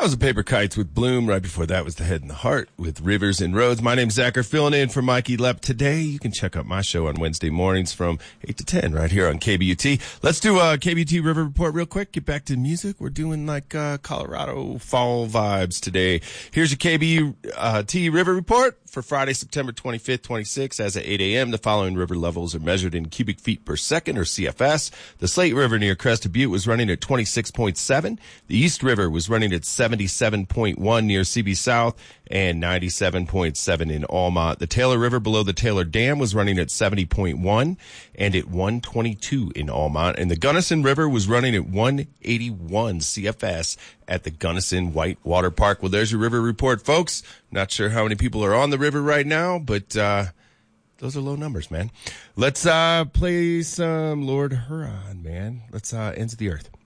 was a Paper Kites with Bloom. Right before that was The Head and the Heart with Rivers and Roads. My name's Zachary, filling in for Mikey Lepp today. You can check out my show on Wednesday mornings from 8 to 10 right here on KBUT. Let's do a KBUT River Report real quick. Get back to music. We're doing like Colorado fall vibes today. Here's your KBUT River Report for Friday, September 25th, 26th. As at 8 a.m., the following river levels are measured in cubic feet per second, or CFS. The Slate River near Crested Butte was running at 26.7. The East River was running at 77.1 near CB South and 97.7 in Almont. The Taylor River below the Taylor Dam was running at 70.1 and at 122 in Almont. And the Gunnison River was running at 181 CFS at the Gunnison White Water Park. Well, there's your river report, folks. Not sure how many people are on the river right now, but those are low numbers, man. Let's play some Lord Huron, man. Let's Ends of the Earth.